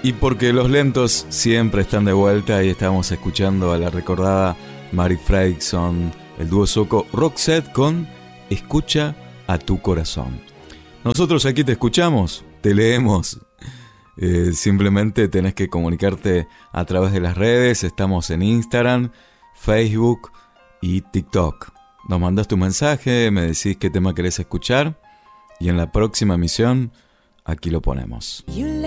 Y porque los lentos siempre están de vuelta y estamos escuchando a la recordada Mary Fredriksson, el dúo sueco Roxette con Escucha a tu corazón. Nosotros aquí te escuchamos, te leemos. Simplemente tenés que comunicarte a través de las redes. Estamos en Instagram, Facebook y TikTok. Nos mandás tu mensaje, me decís qué tema querés escuchar y en la próxima emisión aquí lo ponemos.